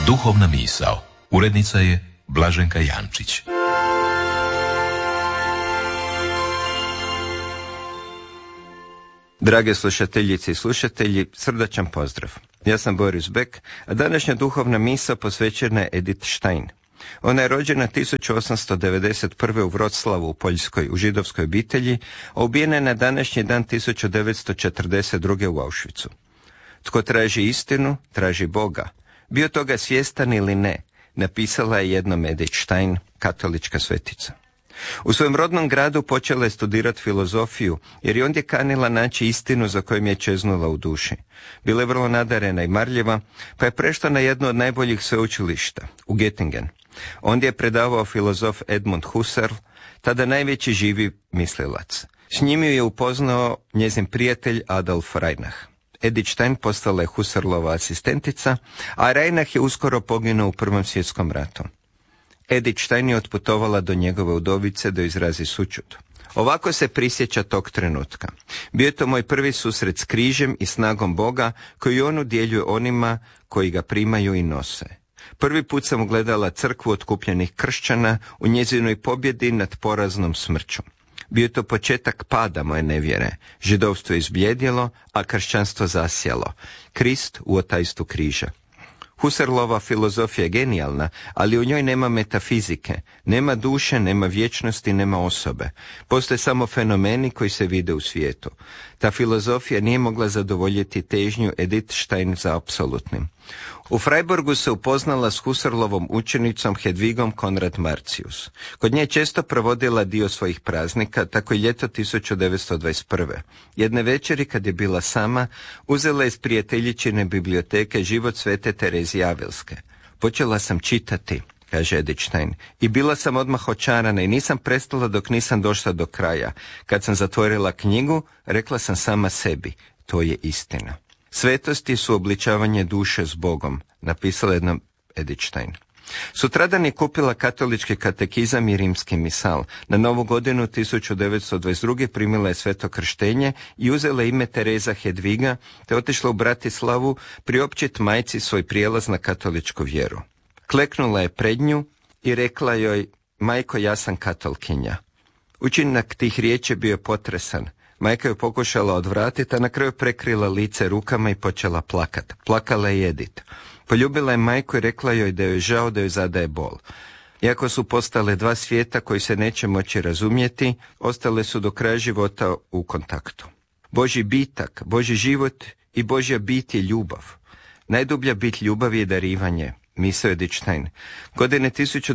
Duhovna misao. Urednica je Blaženka Jančić. Drage slušateljice i slušatelji, srdačan pozdrav. Ja sam Boris Beck, a današnja duhovna misao posvećena je Edith Stein. Ona je rođena 1891. u Wroclawu u Poljskoj u židovskoj obitelji, a ubijena je na današnji dan 1942. u Auschwitzu. Tko traži istinu, traži Boga. Bio toga svjestan ili ne, napisala je jednom Edith Stein, katolička svetica. U svojem rodnom gradu počela je studirati filozofiju, jer je ondje kanila naći istinu za kojom je čeznula u duši. Bila je vrlo nadarena i marljiva, pa je prešla na jedno od najboljih sveučilišta, u Göttingen. Ondje je predavao filozof Edmund Husserl, tada najveći živi mislilac. S njim ju je upoznao njezin prijatelj Adolf Reinach. Edith Stein postala je Husserlova asistentica, a Reinach je uskoro poginuo u Prvom svjetskom ratu. Edith Stein je otputovala do njegove udovice da izrazi sućut. Ovako se prisjeća tog trenutka. Bio je to moj prvi susret s križem i snagom Boga koji on udjeljuje onima koji ga primaju i nose. Prvi put sam ugledala crkvu otkupljenih kršćana u njezinoj pobjedi nad poraznom smrću. Bio je to početak pada moje nevjere. Židovstvo je izbljedjelo, a kršćanstvo zasjalo. Krist u otajstvu križa. Husserlova filozofija je genijalna, ali u njoj nema metafizike, nema duše, nema vječnosti, nema osobe. Postoje samo fenomeni koji se vide u svijetu. Ta filozofija nije mogla zadovoljiti težnju Edith Stein za apsolutnim. U Freiburgu se upoznala s Husserlovom učenicom Hedvigom Konrad Marcius. Kod nje je često provodila dio svojih praznika, tako i ljeto 1921. Jedne večeri, kad je bila sama, uzela iz prijateljičine biblioteke Život svete Terezije Avilske. Počela sam čitati, kaže Edith Stein, i bila sam odmah očarana i nisam prestala dok nisam došla do kraja. Kad sam zatvorila knjigu, rekla sam sama sebi, to je istina. Svetosti su obličavanje duše s Bogom, napisala jednom Edith Stein. Sutradan je kupila katolički katekizam i rimski misal. Na Novu godinu 1922. primila je sveto krštenje i uzela ime Tereza Hedviga, te otišla u Bratislavu priopćit majci svoj prijelaz na katoličku vjeru. Kleknula je pred nju i rekla joj, majko, ja sam katolkinja. Učinak tih riječi bio potresan. Majka je pokušala odvratiti, a na kraju prekrila lice rukama i počela plakat. Plakala je Edith. Poljubila je majku i rekla joj da joj žao da joj zadaje bol. Iako su postale dva svijeta koji se neće moći razumjeti, ostale su do kraja života u kontaktu. Božji bitak, Božji život i Božja bit je ljubav. Najdublja bit ljubavi je darivanje, misao Edith Stein. Godine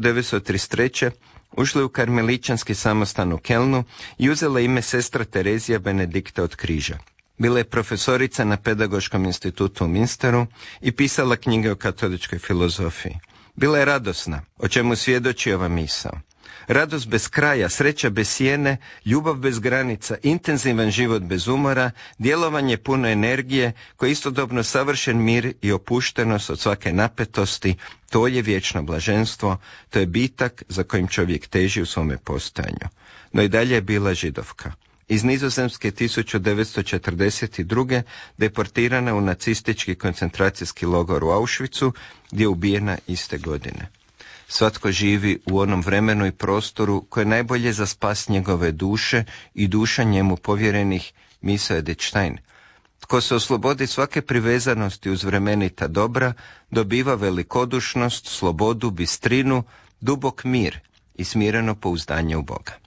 1933. ušla je u karmeličanski samostan u Kelnu i uzela ime sestra Terezija Benedikta od križa. Bila je profesorica na Pedagoškom institutu u Münsteru i pisala knjige o katoličkoj filozofiji. Bila je radosna, o čemu svjedoči ova misao. Radost bez kraja, sreća bez sjene, ljubav bez granica, intenzivan život bez umora, djelovanje puno energije, koji istodobno savršen mir i opuštenost od svake napetosti, to je vječno blaženstvo, to je bitak za kojim čovjek teži u svome postojanju. No i dalje je bila židovka. Iz Nizozemske 1942. deportirana u nacistički koncentracijski logor u Auschwitzu, gdje je ubijena iste godine. Svatko živi u onom vremenu i prostoru koje najbolje za spas njegove duše i duša njemu povjerenih, misao Edith Stein. Tko se oslobodi svake privezanosti uz vremenita dobra, dobiva velikodušnost, slobodu, bistrinu, dubok mir i smireno pouzdanje u Boga.